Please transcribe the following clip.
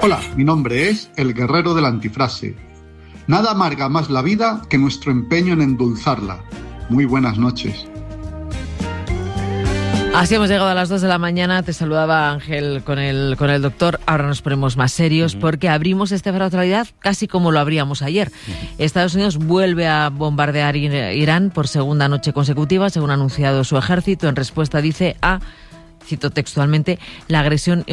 Hola, mi nombre es el guerrero de la antifrase. Nada amarga más la vida que nuestro empeño en endulzarla. Muy buenas noches. Así hemos llegado a las 2 de la mañana. Te saludaba Ángel con el doctor. Ahora nos ponemos más serios porque abrimos esta actualidad casi como lo abríamos ayer. Estados Unidos vuelve a bombardear Irán por segunda noche consecutiva, según ha anunciado su ejército. En respuesta dice a, cito textualmente, la agresión